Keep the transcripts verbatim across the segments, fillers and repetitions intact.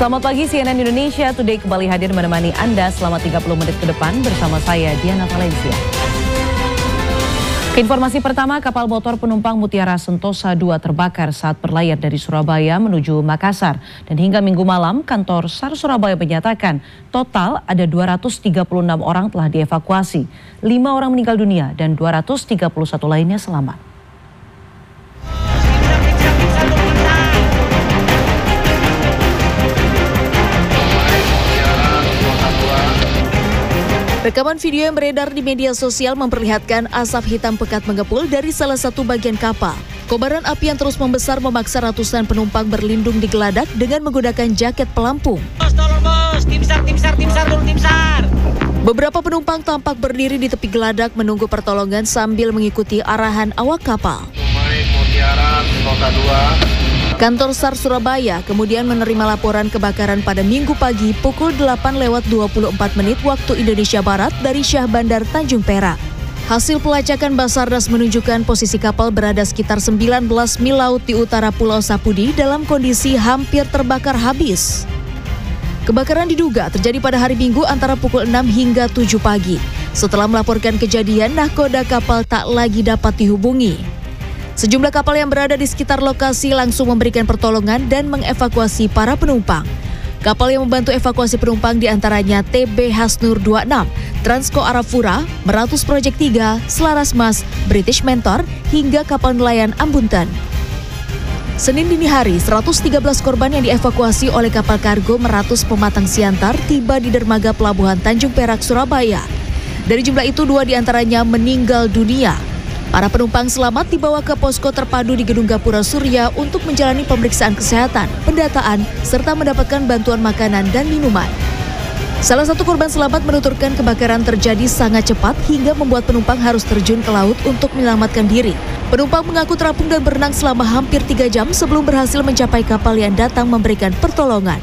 Selamat pagi, C N N Indonesia Today kembali hadir menemani Anda selama tiga puluh menit ke depan bersama saya Diana Valencia. Informasi pertama, kapal motor penumpang Mutiara Sentosa dua terbakar saat berlayar dari Surabaya menuju Makassar. Dan hingga minggu malam, kantor SAR Surabaya menyatakan total ada dua ratus tiga puluh enam orang telah dievakuasi. lima orang meninggal dunia dan dua ratus tiga puluh satu lainnya selamat. Rekaman video yang beredar di media sosial memperlihatkan asap hitam pekat mengepul dari salah satu bagian kapal. Kobaran api yang terus membesar memaksa ratusan penumpang berlindung di geladak dengan menggunakan jaket pelampung. Bos, tolong bos, tim SAR, tim SAR, tim SAR dulu, tim SAR. Beberapa penumpang tampak berdiri di tepi geladak menunggu pertolongan sambil mengikuti arahan awak kapal. Mutiara Sentosa dua. Kantor SAR Surabaya kemudian menerima laporan kebakaran pada Minggu pagi pukul delapan lewat dua puluh empat menit waktu Indonesia Barat dari Syah Bandar Tanjung Perak. Hasil pelacakan Basarnas menunjukkan posisi kapal berada sekitar sembilan belas mil laut di utara Pulau Sapudi dalam kondisi hampir terbakar habis. Kebakaran diduga terjadi pada hari Minggu antara pukul enam hingga tujuh pagi. Setelah melaporkan kejadian, nahkoda kapal tak lagi dapat dihubungi. Sejumlah kapal yang berada di sekitar lokasi langsung memberikan pertolongan dan mengevakuasi para penumpang. Kapal yang membantu evakuasi penumpang diantaranya T B Hasnur dua puluh enam, Transco Arafura, Meratus Project tiga, Selaras Mas, British Mentor, hingga kapal nelayan Ambuntan. Senin dini hari, seratus tiga belas korban yang dievakuasi oleh kapal kargo Meratus Pematang Siantar tiba di dermaga Pelabuhan Tanjung Perak, Surabaya. Dari jumlah itu, dua diantaranya meninggal dunia. Para penumpang selamat dibawa ke posko terpadu di Gedung Gapura Surya untuk menjalani pemeriksaan kesehatan, pendataan, serta mendapatkan bantuan makanan dan minuman. Salah satu korban selamat menuturkan kebakaran terjadi sangat cepat hingga membuat penumpang harus terjun ke laut untuk menyelamatkan diri. Penumpang mengaku terapung dan berenang selama hampir tiga jam sebelum berhasil mencapai kapal yang datang memberikan pertolongan.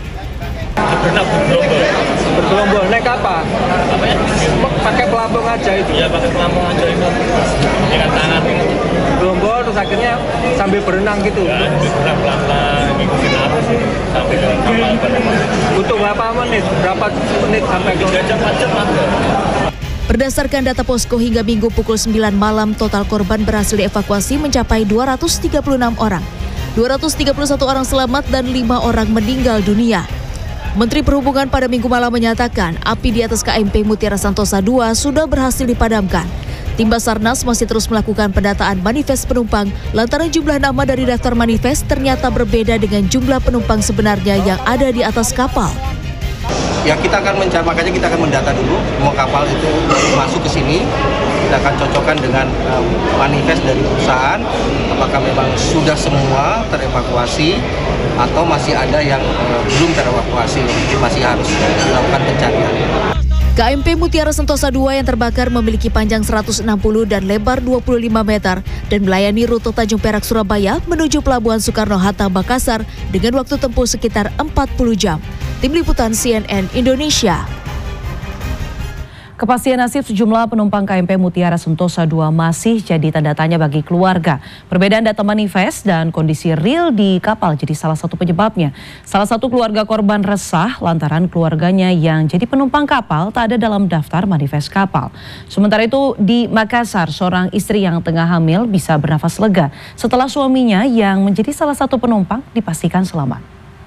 Bergelombol, naik apa? Apa ya? Pakai pelampung aja itu? Iya, pakai pelampung aja itu. Dengan tangan. Gelombol, terus akhirnya sambil berenang gitu? Ya, berenang pelan-pelan, ngikutin arus sih. Sampai ke kapal. Butuh berapa menit? Berapa menit sampai ke tiga jam, empat jam lah. Berdasarkan data posko hingga Minggu pukul sembilan malam, total korban berhasil dievakuasi mencapai dua ratus tiga puluh enam orang. dua ratus tiga puluh satu orang selamat dan lima orang meninggal dunia. Menteri Perhubungan pada Minggu malam menyatakan api di atas K M P Mutiara Sentosa dua sudah berhasil dipadamkan. Tim Basarnas masih terus melakukan pendataan manifest penumpang lantaran jumlah nama dari daftar manifest ternyata berbeda dengan jumlah penumpang sebenarnya yang ada di atas kapal. Ya, kita akan mencari, makanya kita akan mendata dulu semua kapal itu masuk ke sini. Kita akan cocokkan dengan um, manifest dari perusahaan, apakah memang sudah semua terevakuasi atau masih ada yang uh, belum terevakuasi, masih harus dilakukan pencarian. K M P Mutiara Sentosa dua yang terbakar memiliki panjang seratus enam puluh dan lebar dua puluh lima meter dan melayani rute Tanjung Perak Surabaya menuju Pelabuhan Soekarno-Hatta Makassar dengan waktu tempuh sekitar empat puluh jam. Tim Liputan C N N Indonesia. Kepastian nasib sejumlah penumpang K M P Mutiara Sentosa dua masih jadi tanda tanya bagi keluarga. Perbedaan data manifest dan kondisi real di kapal jadi salah satu penyebabnya. Salah satu keluarga korban resah lantaran keluarganya yang jadi penumpang kapal tak ada dalam daftar manifest kapal. Sementara itu di Makassar, seorang istri yang tengah hamil bisa bernafas lega setelah suaminya yang menjadi salah satu penumpang dipastikan selamat.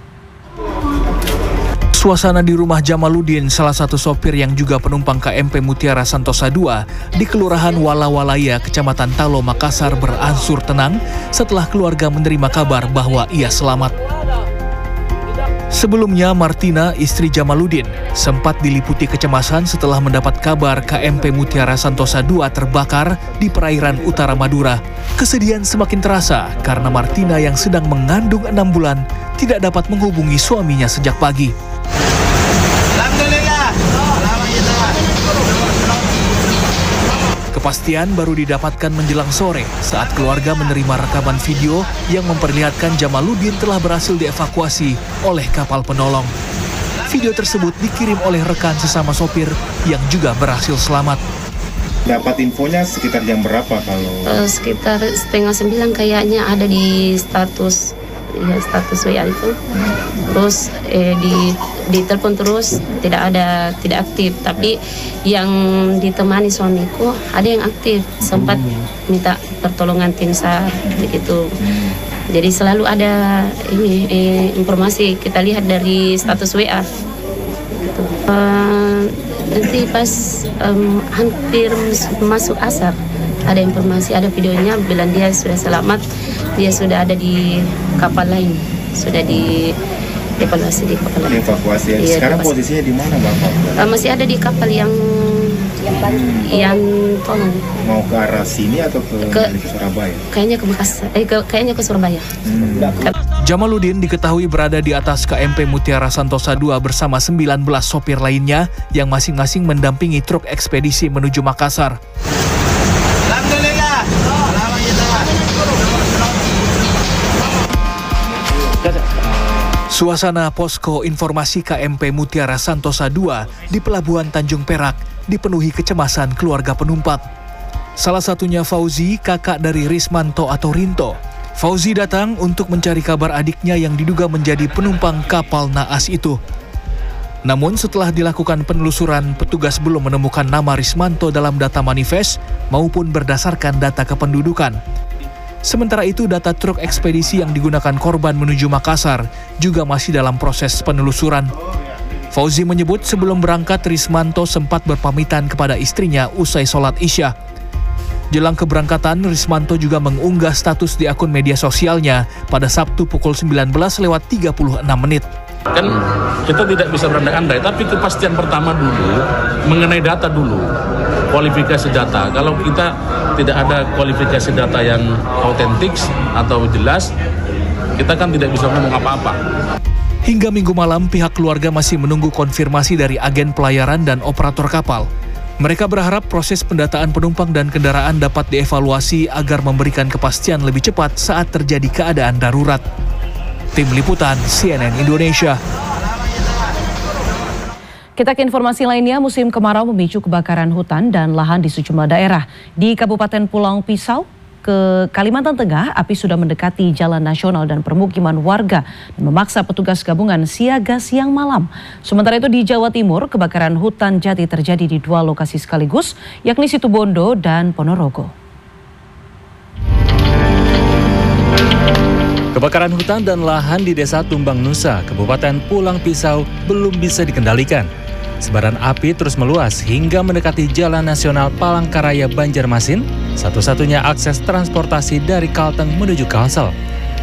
Suasana di rumah Jamaluddin, salah satu sopir yang juga penumpang K M P Mutiara Sentosa dua di Kelurahan Walawalaya, Kecamatan Talo, Makassar berangsur tenang setelah keluarga menerima kabar bahwa ia selamat. Sebelumnya, Martina, istri Jamaluddin, sempat diliputi kecemasan setelah mendapat kabar K M P Mutiara Sentosa dua terbakar di perairan utara Madura. Kesedihan semakin terasa karena Martina yang sedang mengandung enam bulan tidak dapat menghubungi suaminya sejak pagi. Kepastian baru didapatkan menjelang sore saat keluarga menerima rekaman video yang memperlihatkan Jamaluddin telah berhasil dievakuasi oleh kapal penolong. Video tersebut dikirim oleh rekan sesama sopir yang juga berhasil selamat. Dapat infonya sekitar jam berapa kalau? Uh, sekitar setengah sembilan kayaknya ada di status ya, status W A itu. Terus eh, di ditelepon terus tidak ada, tidak aktif. Tapi yang ditemani suamiku ada yang aktif, sempat minta pertolongan tim SAR begitu. Jadi selalu ada ini eh, informasi kita lihat dari status W A. Gitu. Uh, nanti pas um, hampir masuk asar ada informasi, ada videonya bilang dia sudah selamat, dia sudah ada di kapal lain, sudah di evaluasi di kapal lain. Evakuasi. Iya, sekarang evakuasi. posisinya di mana Bapak? Uh, masih ada di kapal yang yang yang tolong. Mau ke arah sini atau ke, ke, ke Surabaya? Kayaknya ke Makassar, eh, ke, kayaknya ke Surabaya. Hmm. Jamaludin diketahui berada di atas K M P Mutiara Santosa dua bersama sembilan belas sopir lainnya yang masing-masing mendampingi truk ekspedisi menuju Makassar. Alhamdulillah. Suasana posko informasi K M P Mutiara Santosa dua di Pelabuhan Tanjung Perak dipenuhi kecemasan keluarga penumpang. Salah satunya Fauzi, kakak dari Rismanto atau Rinto. Fauzi datang untuk mencari kabar adiknya yang diduga menjadi penumpang kapal naas itu. Namun setelah dilakukan penelusuran, petugas belum menemukan nama Rismanto dalam data manifest maupun berdasarkan data kependudukan. Sementara itu, data truk ekspedisi yang digunakan korban menuju Makassar juga masih dalam proses penelusuran. Fauzi menyebut sebelum berangkat, Rismanto sempat berpamitan kepada istrinya usai sholat Isya. Jelang keberangkatan, Rismanto juga mengunggah status di akun media sosialnya pada Sabtu pukul sembilan belas lewat tiga puluh enam menit. Kan kita tidak bisa berandai-andai, tapi kepastian pertama dulu mengenai data dulu, kualifikasi data. Kalau kita tidak ada kualifikasi data yang autentik atau jelas, kita kan tidak bisa ngomong apa-apa. Hingga minggu malam, pihak keluarga masih menunggu konfirmasi dari agen pelayaran dan operator kapal. Mereka berharap proses pendataan penumpang dan kendaraan dapat dievaluasi agar memberikan kepastian lebih cepat saat terjadi keadaan darurat. Tim Liputan C N N Indonesia. Kita ke informasi lainnya, musim kemarau memicu kebakaran hutan dan lahan di sejumlah daerah. Di Kabupaten Pulau Pisau, ke Kalimantan Tengah, api sudah mendekati jalan nasional dan permukiman warga dan memaksa petugas gabungan siaga siang malam. Sementara itu di Jawa Timur, kebakaran hutan jati terjadi di dua lokasi sekaligus, yakni Situbondo dan Ponorogo. Kebakaran hutan dan lahan di Desa Tumbang Nusa, Kabupaten Pulau Pisau belum bisa dikendalikan. Sebaran api terus meluas hingga mendekati Jalan Nasional Palangkaraya Banjarmasin, satu-satunya akses transportasi dari Kalteng menuju Kalsel.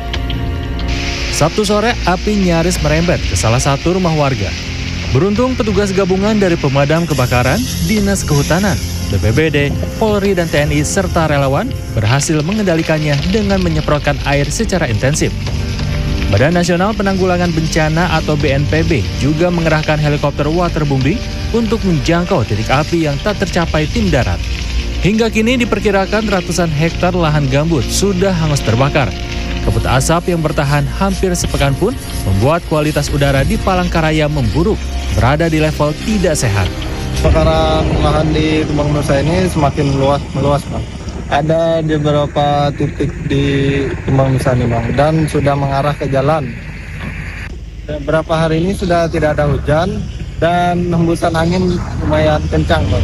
Sabtu sore, api nyaris merembet ke salah satu rumah warga. Beruntung petugas gabungan dari pemadam kebakaran, Dinas Kehutanan, B P B D, Polri dan T N I serta relawan berhasil mengendalikannya dengan menyemprotkan air secara intensif. Badan Nasional Penanggulangan Bencana atau B N P B juga mengerahkan helikopter waterbombing untuk menjangkau titik api yang tak tercapai tim darat. Hingga kini diperkirakan ratusan hektar lahan gambut sudah hangus terbakar. Kabut asap yang bertahan hampir sepekan pun membuat kualitas udara di Palangkaraya memburuk, berada di level tidak sehat. Kebakaran lahan di Tumbang Nusa ini semakin meluas, meluas Bang. Ada di beberapa titik di Tumbang Nusa nih Bang, dan sudah mengarah ke jalan. Beberapa hari ini sudah tidak ada hujan dan hembusan angin lumayan kencang Bang.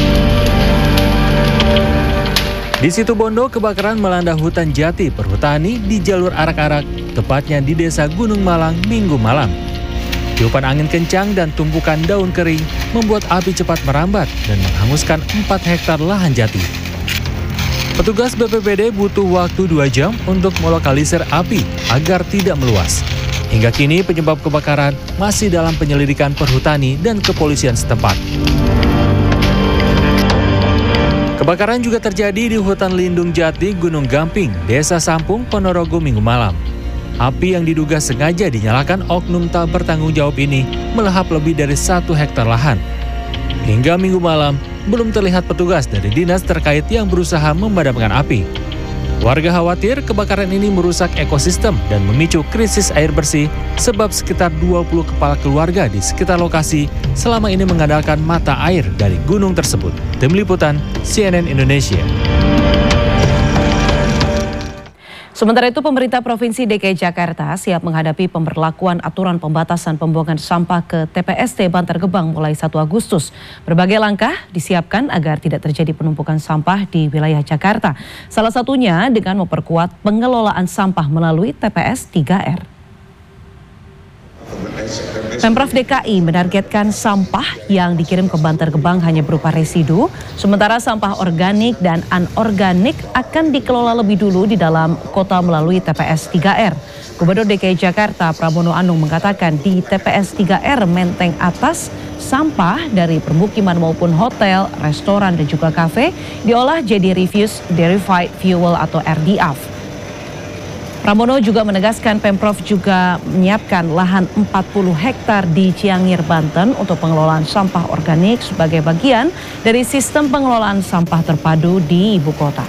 Di Situbondo, kebakaran melanda hutan jati perhutani di jalur arak-arak, tepatnya di Desa Gunung Malang Minggu malam. Tiupan angin kencang dan tumpukan daun kering membuat api cepat merambat dan menghanguskan empat hektar lahan jati. Petugas B P B D butuh waktu dua jam untuk melokalisir api agar tidak meluas. Hingga kini penyebab kebakaran masih dalam penyelidikan perhutani dan kepolisian setempat. Kebakaran juga terjadi di hutan lindung jati Gunung Gamping, Desa Sampung, Ponorogo Minggu malam. Api yang diduga sengaja dinyalakan oknum tak bertanggung jawab ini melahap lebih dari satu hektar lahan. Hingga Minggu malam, belum terlihat petugas dari dinas terkait yang berusaha memadamkan api. Warga khawatir kebakaran ini merusak ekosistem dan memicu krisis air bersih sebab sekitar dua puluh kepala keluarga di sekitar lokasi selama ini mengandalkan mata air dari gunung tersebut. Tim Liputan C N N Indonesia. Sementara itu, pemerintah Provinsi D K I Jakarta siap menghadapi pemberlakuan aturan pembatasan pembuangan sampah ke T P S T Bantar Gebang mulai satu Agustus. Berbagai langkah disiapkan agar tidak terjadi penumpukan sampah di wilayah Jakarta. Salah satunya dengan memperkuat pengelolaan sampah melalui T P S tiga R. Pemprov D K I menargetkan sampah yang dikirim ke Bantar Gebang hanya berupa residu, sementara sampah organik dan anorganik akan dikelola lebih dulu di dalam kota melalui T P S tiga R. Gubernur D K I Jakarta Pramono Anung mengatakan di T P S tiga R Menteng Atas, sampah dari permukiman maupun hotel, restoran dan juga kafe diolah jadi refuse derivative fuel atau R D F. Pramono juga menegaskan Pemprov juga menyiapkan lahan empat puluh hektar di Ciangir, Banten untuk pengelolaan sampah organik sebagai bagian dari sistem pengelolaan sampah terpadu di ibu kota.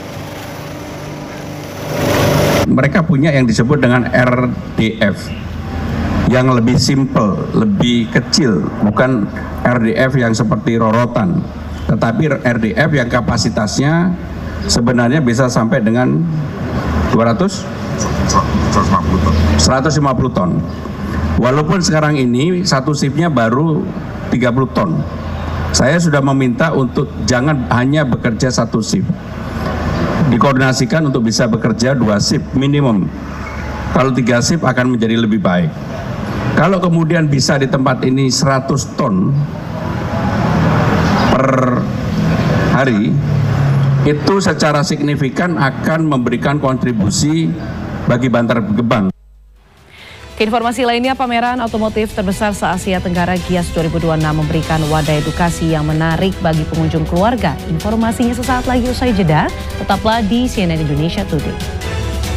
Mereka punya yang disebut dengan R D F yang lebih simple, lebih kecil, bukan R D F yang seperti rorotan, tetapi R D F yang kapasitasnya sebenarnya bisa sampai dengan dua ratus seratus lima puluh ton. Walaupun sekarang ini satu shiftnya baru tiga puluh ton. Saya sudah meminta untuk jangan hanya bekerja satu shift. Dikoordinasikan untuk bisa bekerja dua shift minimum. Kalau tiga shift akan menjadi lebih baik. Kalau kemudian bisa di tempat ini seratus ton per hari, itu secara signifikan akan memberikan kontribusi bagi Bantar Gebang. Informasi lainnya, pameran otomotif terbesar se-Asia Tenggara Gias dua ribu dua puluh enam memberikan wadah edukasi yang menarik bagi pengunjung keluarga. Informasinya sesaat lagi usai jeda, tetaplah di C N N Indonesia Today.